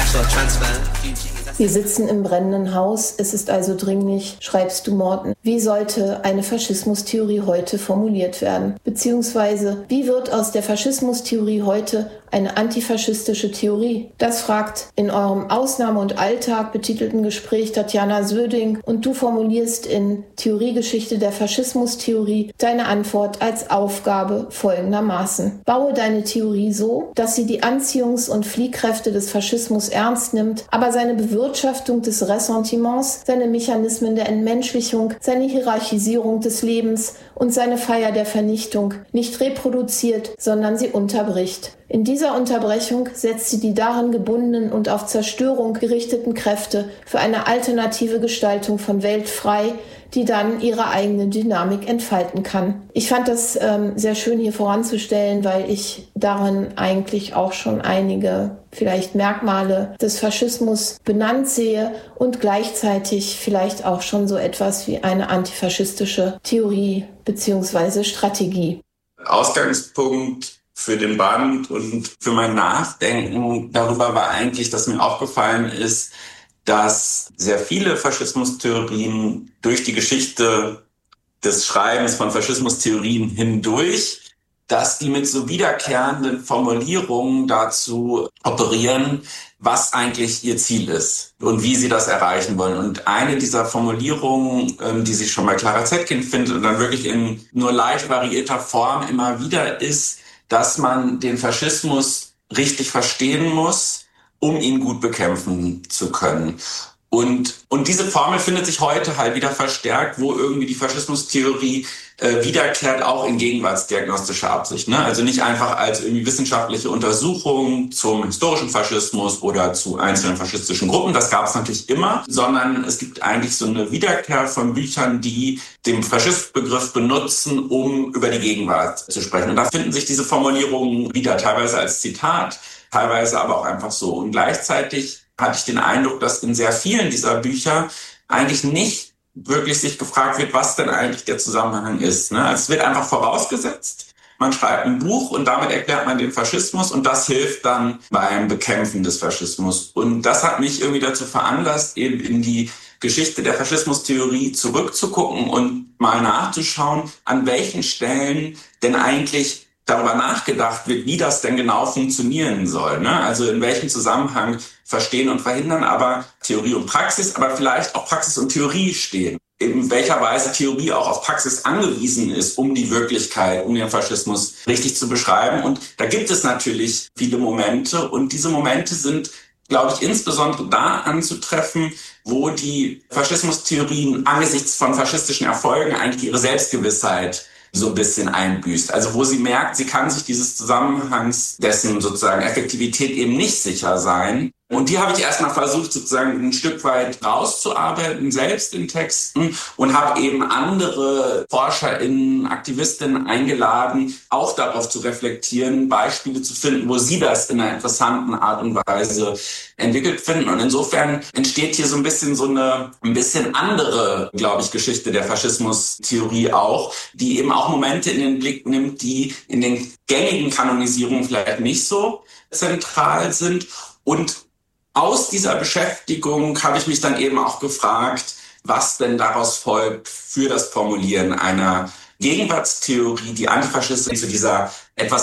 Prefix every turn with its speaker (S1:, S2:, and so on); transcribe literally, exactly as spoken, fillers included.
S1: Wir sitzen im brennenden Haus, es ist also dringlich, schreibst du, Morten. Wie sollte eine Faschismustheorie heute formuliert werden? Beziehungsweise, wie wird aus der Faschismustheorie heute eine antifaschistische Theorie? Das fragt in eurem Ausnahme und Alltag betitelten Gespräch Tatjana Söding und du formulierst in Theoriegeschichte der Faschismustheorie deine Antwort als Aufgabe folgendermaßen. Baue deine Theorie so, dass sie die Anziehungs- und Fliehkräfte des Faschismus ernst nimmt, aber seine Bewirtschaftung des Ressentiments, seine Mechanismen der Entmenschlichung, seine Hierarchisierung des Lebens und seine Feier der Vernichtung nicht reproduziert, sondern sie unterbricht. In dieser Unterbrechung setzt sie die darin gebundenen und auf Zerstörung gerichteten Kräfte für eine alternative Gestaltung von Welt frei, die dann ihre eigene Dynamik entfalten kann. Ich fand das ähm, sehr schön hier voranzustellen, weil ich darin eigentlich auch schon einige vielleicht Merkmale des Faschismus benannt sehe und gleichzeitig vielleicht auch schon so etwas wie eine antifaschistische Theorie bzw. Strategie.
S2: Ausgangspunkt für den Band und für mein Nachdenken darüber war eigentlich, dass mir aufgefallen ist, dass sehr viele Faschismustheorien durch die Geschichte des Schreibens von Faschismustheorien hindurch, dass die mit so wiederkehrenden Formulierungen dazu operieren, was eigentlich ihr Ziel ist und wie sie das erreichen wollen. Und eine dieser Formulierungen, die sich schon bei Clara Zetkin findet und dann wirklich in nur leicht variierter Form immer wieder ist, dass man den Faschismus richtig verstehen muss, um ihn gut bekämpfen zu können. Und, und diese Formel findet sich heute halt wieder verstärkt, wo irgendwie die Faschismustheorie äh, wiederkehrt, auch in gegenwartsdiagnostischer Absicht. Ne? Also nicht einfach als irgendwie wissenschaftliche Untersuchung zum historischen Faschismus oder zu einzelnen faschistischen Gruppen, das gab es natürlich immer, sondern es gibt eigentlich so eine Wiederkehr von Büchern, die den Faschismusbegriff benutzen, um über die Gegenwart zu sprechen. Und da finden sich diese Formulierungen wieder, teilweise als Zitat, teilweise aber auch einfach so. Und gleichzeitig hatte ich den Eindruck, dass in sehr vielen dieser Bücher eigentlich nicht wirklich sich gefragt wird, was denn eigentlich der Zusammenhang ist. Ne? Also es wird einfach vorausgesetzt, man schreibt ein Buch und damit erklärt man den Faschismus und das hilft dann beim Bekämpfen des Faschismus. Und das hat mich irgendwie dazu veranlasst, eben in die Geschichte der Faschismustheorie zurückzugucken und mal nachzuschauen, an welchen Stellen denn eigentlich darüber nachgedacht wird, wie das denn genau funktionieren soll. Ne? Also in welchem Zusammenhang verstehen und verhindern aber Theorie und Praxis, aber vielleicht auch Praxis und Theorie stehen. In welcher Weise Theorie auch auf Praxis angewiesen ist, um die Wirklichkeit, um den Faschismus richtig zu beschreiben. Und da gibt es natürlich viele Momente und diese Momente sind, glaube ich, insbesondere da anzutreffen, wo die Faschismustheorien angesichts von faschistischen Erfolgen eigentlich ihre Selbstgewissheit so ein bisschen einbüßt. Also wo sie merkt, sie kann sich dieses Zusammenhangs, dessen sozusagen Effektivität eben nicht sicher sein. Und die habe ich erstmal versucht, sozusagen ein Stück weit rauszuarbeiten, selbst in Texten und habe eben andere ForscherInnen, AktivistInnen eingeladen, auch darauf zu reflektieren, Beispiele zu finden, wo sie das in einer interessanten Art und Weise entwickelt finden. Und insofern entsteht hier so ein bisschen so eine ein bisschen andere, glaube ich, Geschichte der Faschismustheorie auch, die eben auch Momente in den Blick nimmt, die in den gängigen Kanonisierungen vielleicht nicht so zentral sind. Und aus dieser Beschäftigung habe ich mich dann eben auch gefragt, was denn daraus folgt für das Formulieren einer Gegenwartstheorie, die antifaschistisch zu dieser etwas